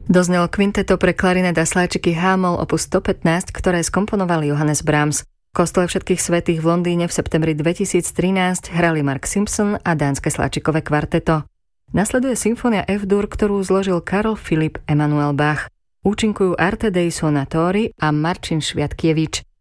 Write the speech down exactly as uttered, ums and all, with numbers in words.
Doznel kvinteto pre klarinet a sláčiky H-moll opus stopätnásť, ktoré skomponoval Johannes Brahms. V kostole Všetkých svätých v Londýne v septembri dvetisíctrinásť hrali Mark Simpson a dánske sláčikové kvarteto. Nasleduje symfónia F-dur, ktorú zložil Karl Philipp Emanuel Bach. Účinkujú Arte dei Suonatori a Marcin Šviatkievič.